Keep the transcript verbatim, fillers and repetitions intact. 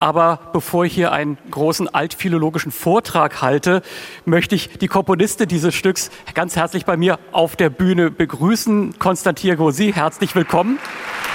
Aber bevor ich hier einen großen altphilologischen Vortrag halte, möchte ich die Komponistin dieses Stücks ganz herzlich bei mir auf der Bühne begrüßen. Constantia Gauzy, herzlich willkommen.